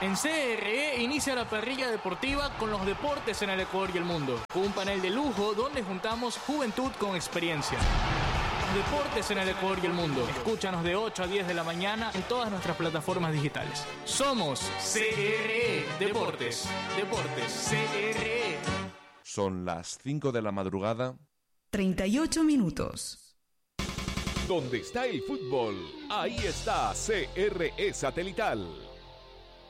En CRE inicia la parrilla deportiva con los deportes en el Ecuador y el mundo, con un panel de lujo donde juntamos juventud con experiencia. Los deportes en el Ecuador y el mundo. Escúchanos de 8 a 10 de la mañana en todas nuestras plataformas digitales. Somos CRE Deportes. Deportes CRE. Son las 5 de la madrugada. 38 minutos. Donde está el fútbol, ahí está CRE Satelital.